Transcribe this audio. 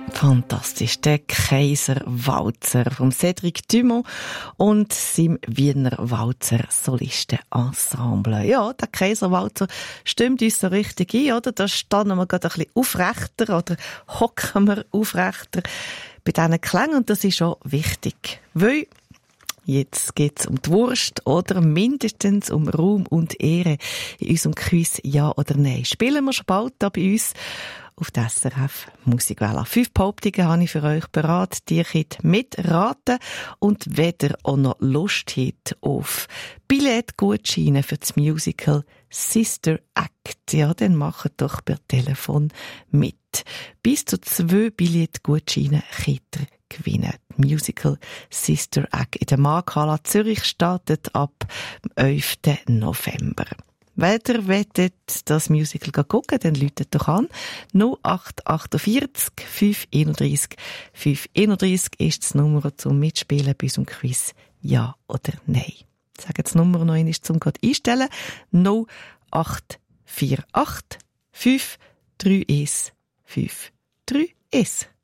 Fantastisch, der Kaiserwalzer vom Cédric Dumont und seinem Wiener Walzer Solisten-Ensemble. Ja, der Kaiserwalzer stimmt uns so richtig ein, oder? Da stehen wir gerade ein bisschen aufrechter oder hocken wir aufrechter bei diesen Klängen und das ist auch wichtig, weil jetzt geht's um die Wurst oder mindestens um Ruhm und Ehre in unserem Quiz Ja oder Nein. Spielen wir schon bald da bei uns auf der SRF Musikwelle. 5 Behauptungen habe ich für euch beraten. Die könnt mitraten. Und wenn ihr auch noch Lust habt auf Billetgutscheine für das Musical Sister Act, ja, dann macht doch per Telefon mit. Bis zu 2 Billetgutscheine könnt ihr gewinnen. Musical Sister Act in der Markthalle Zürich startet ab dem 11. November. Wenn ihr wollt, das Musical gucken, dann läutet doch an. 0848 531 531 ist das Nummer zum Mitspielen bei unserem Quiz Ja oder Nein. Ich sage das Nummer noch einmal zum einstellen. 0848 531 531.